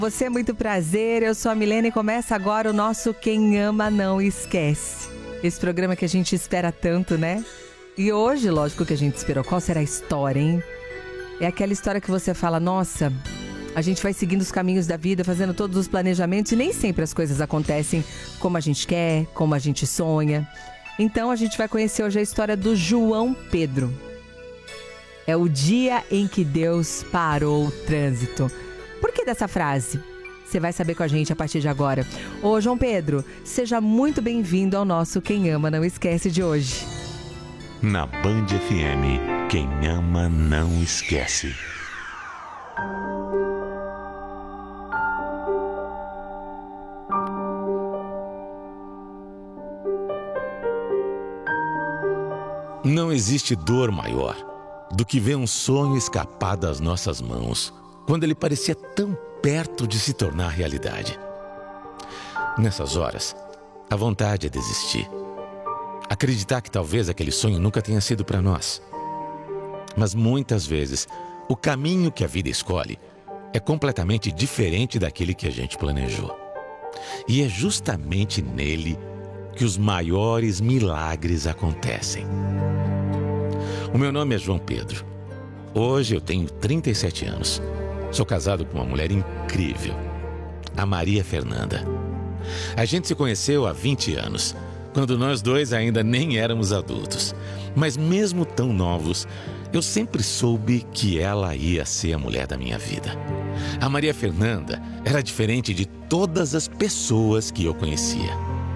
Você, muito prazer, eu sou a Milena e começa agora o nosso Quem Ama Não Esquece. Esse programa que a gente espera tanto, né? E hoje, lógico que a gente esperou. Qual será a história, hein? É aquela história que você fala, nossa, a gente vai seguindo os caminhos da vida, fazendo todos os planejamentos e nem sempre as coisas acontecem como a gente quer, como a gente sonha. Então a gente vai conhecer hoje a história do João Pedro. É o dia em que Deus parou o trânsito. Por que dessa frase? Você vai saber com a gente a partir de agora. Ô, João Pedro, seja muito bem-vindo ao nosso Quem Ama Não Esquece de hoje. Na Band FM, quem ama não esquece. Não existe dor maior do que ver um sonho escapar das nossas mãos, quando ele parecia tão perto de se tornar realidade. Nessas horas, a vontade é desistir. Acreditar que talvez aquele sonho nunca tenha sido para nós. Mas muitas vezes, o caminho que a vida escolhe é completamente diferente daquele que a gente planejou. E é justamente nele que os maiores milagres acontecem. O meu nome é João Pedro. Hoje eu tenho 37 anos. Sou casado com uma mulher incrível, a Maria Fernanda. A gente se conheceu há 20 anos, quando nós dois ainda nem éramos adultos. Mas mesmo tão novos, eu sempre soube que ela ia ser a mulher da minha vida. A Maria Fernanda era diferente de todas as pessoas que eu conhecia.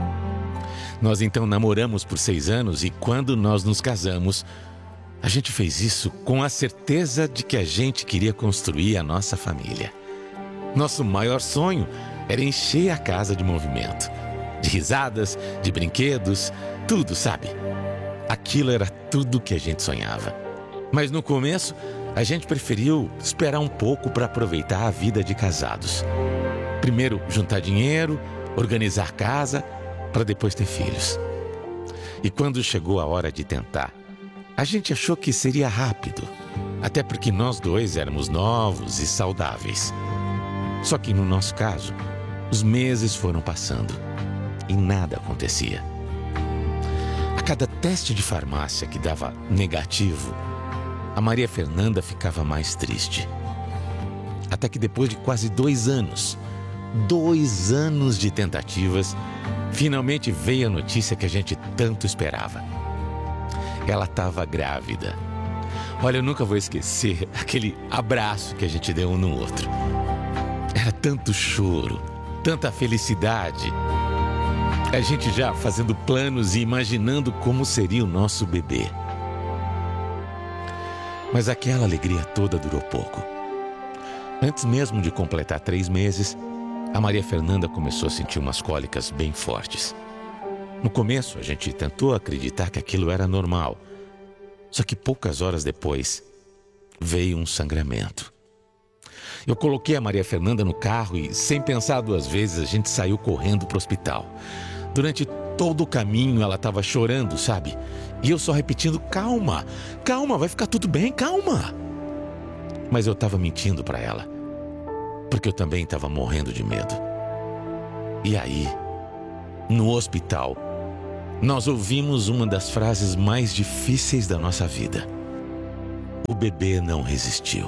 Nós então namoramos por 6 anos e quando nós nos casamos, a gente fez isso com a certeza de que a gente queria construir a nossa família. Nosso maior sonho era encher a casa de movimento. De risadas, de brinquedos, tudo, sabe? Aquilo era tudo que a gente sonhava. Mas no começo, a gente preferiu esperar um pouco para aproveitar a vida de casados. Primeiro juntar dinheiro, organizar casa, para depois ter filhos. E quando chegou a hora de tentar, a gente achou que seria rápido, até porque nós dois éramos novos e saudáveis. Só que no nosso caso, os meses foram passando e nada acontecia. A cada teste de farmácia que dava negativo, a Maria Fernanda ficava mais triste. Até que depois de quase 2 anos, 2 anos de tentativas, finalmente veio a notícia que a gente tanto esperava. Ela estava grávida. Olha, eu nunca vou esquecer aquele abraço que a gente deu um no outro. Era tanto choro, tanta felicidade. A gente já fazendo planos e imaginando como seria o nosso bebê. Mas aquela alegria toda durou pouco. Antes mesmo de completar 3 meses, a Maria Fernanda começou a sentir umas cólicas bem fortes. No começo, a gente tentou acreditar que aquilo era normal. Só que poucas horas depois, veio um sangramento. Eu coloquei a Maria Fernanda no carro e, sem pensar 2 vezes, a gente saiu correndo para o hospital. Durante todo o caminho, ela estava chorando, sabe? E eu só repetindo, calma, calma, vai ficar tudo bem, calma. Mas eu estava mentindo para ela, porque eu também estava morrendo de medo. E aí, no hospital, nós ouvimos uma das frases mais difíceis da nossa vida. O bebê não resistiu.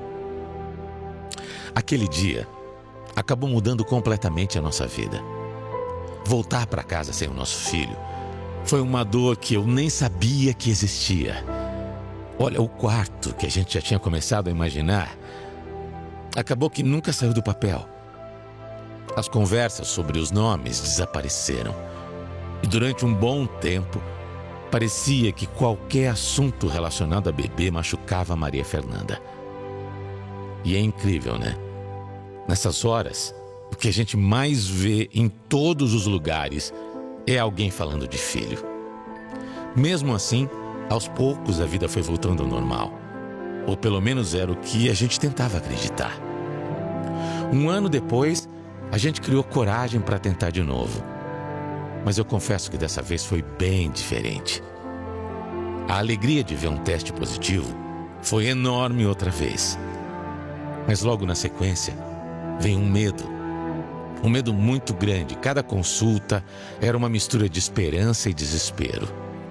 Aquele dia acabou mudando completamente a nossa vida. Voltar para casa sem o nosso filho foi uma dor que eu nem sabia que existia. Olha, o quarto que a gente já tinha começado a imaginar acabou que nunca saiu do papel. As conversas sobre os nomes desapareceram. E durante um bom tempo, parecia que qualquer assunto relacionado a bebê machucava a Maria Fernanda. E é incrível, né? Nessas horas, o que a gente mais vê em todos os lugares é alguém falando de filho. Mesmo assim, aos poucos a vida foi voltando ao normal. Ou pelo menos era o que a gente tentava acreditar. 1 ano depois, a gente criou coragem para tentar de novo. Mas eu confesso que dessa vez foi bem diferente. A alegria de ver um teste positivo foi enorme outra vez. Mas logo na sequência, vem um medo muito grande. Cada consulta era uma mistura de esperança e desespero.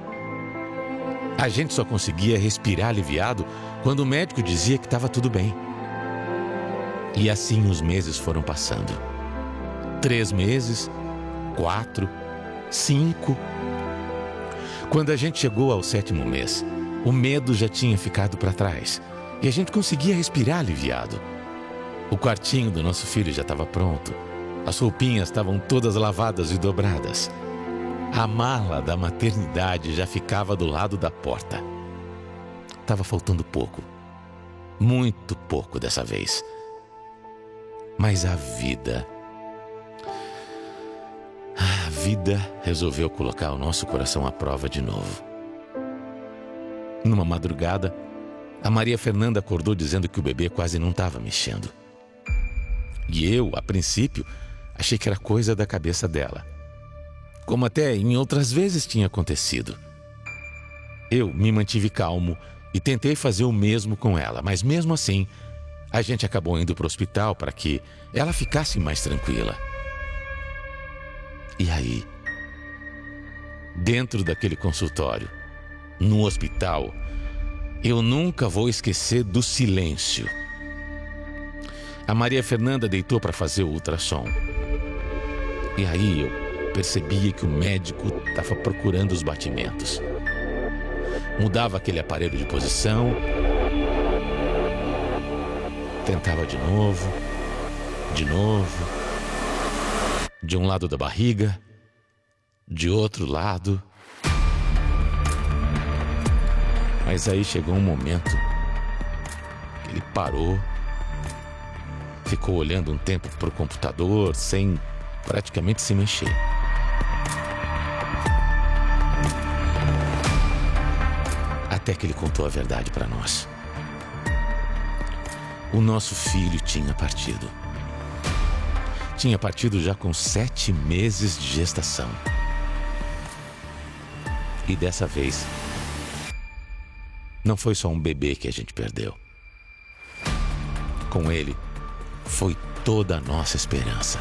A gente só conseguia respirar aliviado quando o médico dizia que estava tudo bem. E assim os meses foram passando. 3 meses, 4, 5. Quando a gente chegou ao 7º mês, o medo já tinha ficado para trás e a gente conseguia respirar aliviado. O quartinho do nosso filho já estava pronto. As roupinhas estavam todas lavadas e dobradas. A mala da maternidade já ficava do lado da porta. Estava faltando pouco. Muito pouco dessa vez. Mas a vida resolveu colocar o nosso coração à prova de novo. Numa madrugada, a Maria Fernanda acordou dizendo que o bebê quase não estava mexendo. E eu, a princípio, achei que era coisa da cabeça dela, como até em outras vezes tinha acontecido. Eu me mantive calmo e tentei fazer o mesmo com ela, mas mesmo assim, a gente acabou indo para o hospital para que ela ficasse mais tranquila. E aí, dentro daquele consultório, no hospital, eu nunca vou esquecer do silêncio. A Maria Fernanda deitou para fazer o ultrassom. E aí eu percebia que o médico estava procurando os batimentos. Mudava aquele aparelho de posição. Tentava de novo. De um lado da barriga, de outro lado. Mas aí chegou um momento que ele parou, ficou olhando um tempo para o computador sem praticamente se mexer. Até que ele contou a verdade para nós. O nosso filho tinha partido. Tinha partido já com 7 meses de gestação. E dessa vez, não foi só um bebê que a gente perdeu. Com ele, foi toda a nossa esperança.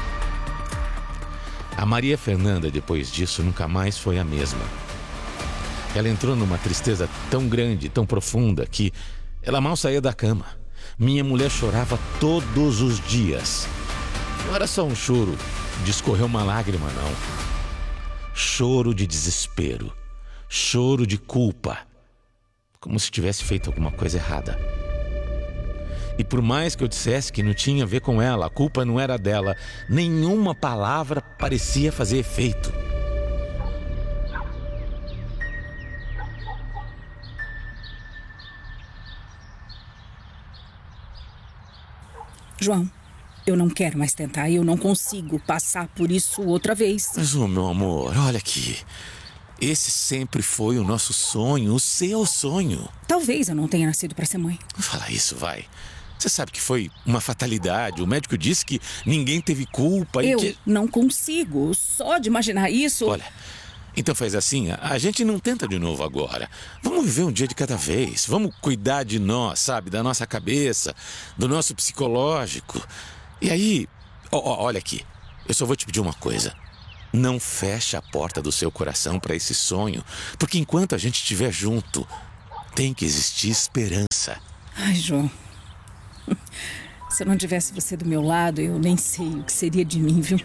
A Maria Fernanda, depois disso, nunca mais foi a mesma. Ela entrou numa tristeza tão grande, tão profunda, que ela mal saía da cama. Minha mulher chorava todos os dias. Não era só um choro de escorrer uma lágrima, não. Choro de desespero. Choro de culpa. Como se tivesse feito alguma coisa errada. E por mais que eu dissesse que não tinha a ver com ela, a culpa não era dela, nenhuma palavra parecia fazer efeito. João, eu não quero mais tentar. Eu não consigo passar por isso outra vez. Mas, meu amor, olha aqui. Esse sempre foi o nosso sonho, o seu sonho. Talvez eu não tenha nascido para ser mãe. Não fala isso, vai. Você sabe que foi uma fatalidade. O médico disse que ninguém teve culpa e Eu não consigo. Só de imaginar isso... Olha, então faz assim, a gente não tenta de novo agora. Vamos viver um dia de cada vez. Vamos cuidar de nós, sabe? Da nossa cabeça, do nosso psicológico. E aí, olha aqui. Eu só vou te pedir uma coisa. Não feche a porta do seu coração para esse sonho. Porque enquanto a gente estiver junto, tem que existir esperança. Ai, João. Se eu não tivesse você do meu lado, eu nem sei o que seria de mim, viu?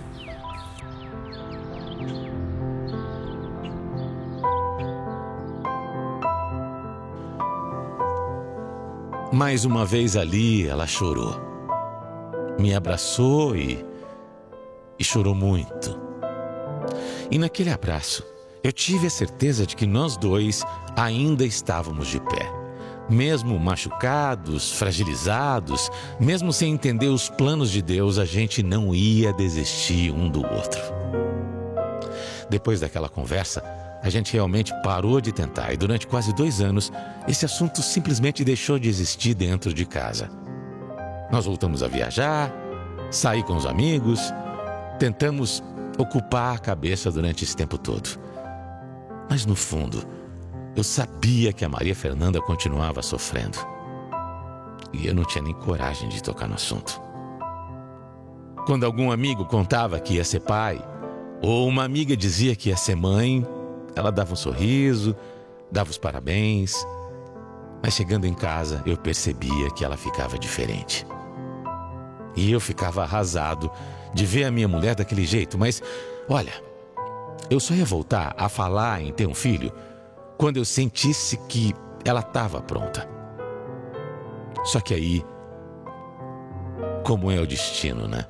Mais uma vez ali, ela chorou. Me abraçou e chorou muito. E naquele abraço, eu tive a certeza de que nós dois ainda estávamos de pé. Mesmo machucados, fragilizados, mesmo sem entender os planos de Deus, a gente não ia desistir um do outro. Depois daquela conversa, a gente realmente parou de tentar e durante quase 2 anos, esse assunto simplesmente deixou de existir dentro de casa. Nós voltamos a viajar, sair com os amigos, tentamos ocupar a cabeça durante esse tempo todo. Mas no fundo, eu sabia que a Maria Fernanda continuava sofrendo. E eu não tinha nem coragem de tocar no assunto. Quando algum amigo contava que ia ser pai, ou uma amiga dizia que ia ser mãe, ela dava um sorriso, dava os parabéns. Mas chegando em casa, eu percebia que ela ficava diferente. E eu ficava arrasado de ver a minha mulher daquele jeito. Mas, olha, eu só ia voltar a falar em ter um filho quando eu sentisse que ela estava pronta. Só que aí, como é o destino, né?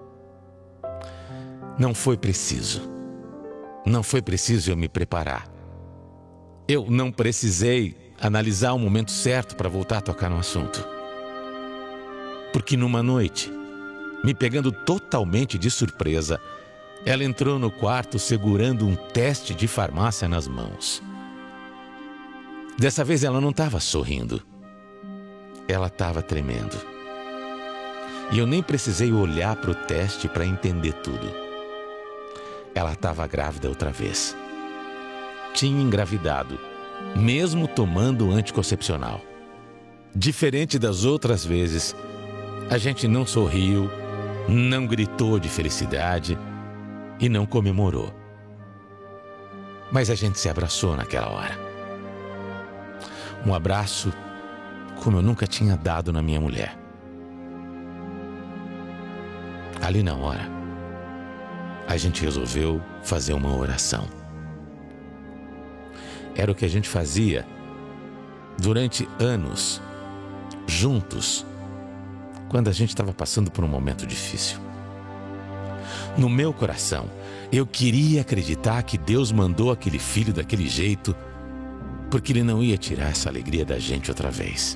Não foi preciso. Não foi preciso eu me preparar. Eu não precisei analisar o momento certo para voltar a tocar no assunto. Porque numa noite, me pegando totalmente de surpresa, ela entrou no quarto segurando um teste de farmácia nas mãos. Dessa vez ela não estava sorrindo. Ela estava tremendo. E eu nem precisei olhar para o teste para entender tudo. Ela estava grávida outra vez. Tinha engravidado, mesmo tomando anticoncepcional. Diferente das outras vezes, a gente não sorriu, não gritou de felicidade e não comemorou. Mas a gente se abraçou naquela hora. Um abraço como eu nunca tinha dado na minha mulher. Ali na hora, a gente resolveu fazer uma oração. Era o que a gente fazia durante anos, juntos, quando a gente estava passando por um momento difícil. No meu coração, eu queria acreditar que Deus mandou aquele filho daquele jeito, porque Ele não ia tirar essa alegria da gente outra vez.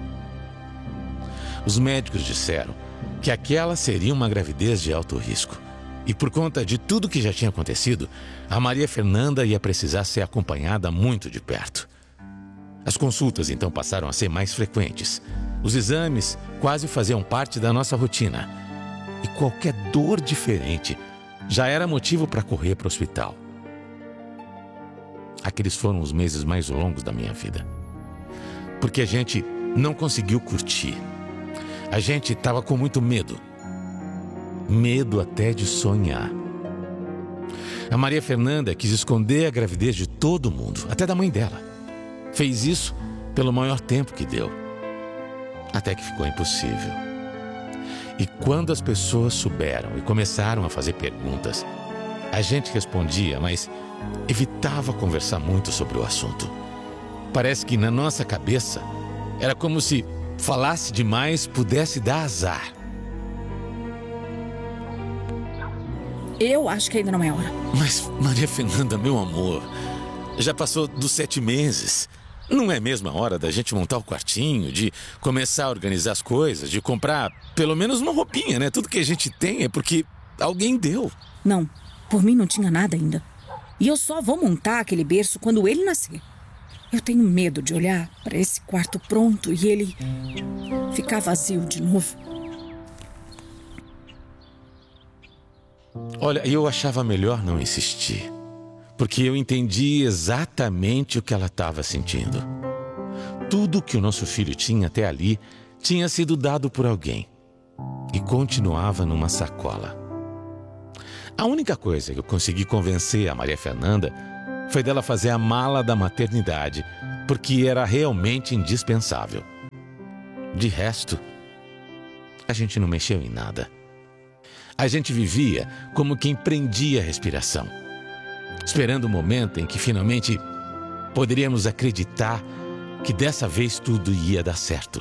Os médicos disseram que aquela seria uma gravidez de alto risco. E por conta de tudo que já tinha acontecido, a Maria Fernanda ia precisar ser acompanhada muito de perto. As consultas então passaram a ser mais frequentes. Os exames quase faziam parte da nossa rotina. E qualquer dor diferente já era motivo para correr para o hospital. Aqueles foram os meses mais longos da minha vida. Porque a gente não conseguiu curtir. A gente estava com muito medo. Medo até de sonhar. A Maria Fernanda quis esconder a gravidez de todo mundo, até da mãe dela. Fez isso pelo maior tempo que deu. Até que ficou impossível. E quando as pessoas souberam e começaram a fazer perguntas, a gente respondia, mas evitava conversar muito sobre o assunto. Parece que na nossa cabeça era como se falasse demais pudesse dar azar. Eu acho que ainda não é hora. Mas, Maria Fernanda, meu amor, já passou dos 7 meses. Não é mesmo a hora da gente montar o quartinho, de começar a organizar as coisas, de comprar pelo menos uma roupinha, né? Tudo que a gente tem é porque alguém deu. Não, por mim não tinha nada ainda. E eu só vou montar aquele berço quando ele nascer. Eu tenho medo de olhar para esse quarto pronto e ele ficar vazio de novo. Olha, eu achava melhor não insistir, porque eu entendi exatamente o que ela estava sentindo. Tudo que o nosso filho tinha até ali tinha sido dado por alguém e continuava numa sacola. A única coisa que eu consegui convencer a Maria Fernanda foi dela fazer a mala da maternidade, porque era realmente indispensável. De resto, a gente não mexeu em nada. A gente vivia como quem prendia a respiração, esperando o momento em que finalmente poderíamos acreditar que dessa vez tudo ia dar certo.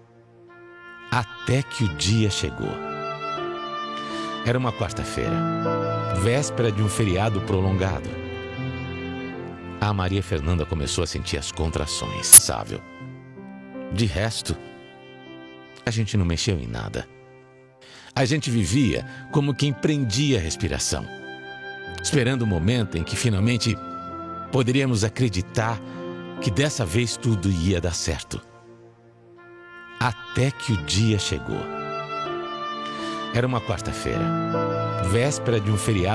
Até que o dia chegou. Era uma quarta-feira, véspera de um feriado prolongado. A Maria Fernanda começou a sentir as contrações, sábio. De resto, a gente não mexeu em nada. A gente vivia como quem prendia a respiração, esperando o momento em que finalmente poderíamos acreditar que dessa vez tudo ia dar certo. Até que o dia chegou. Era uma quarta-feira, véspera de um feriado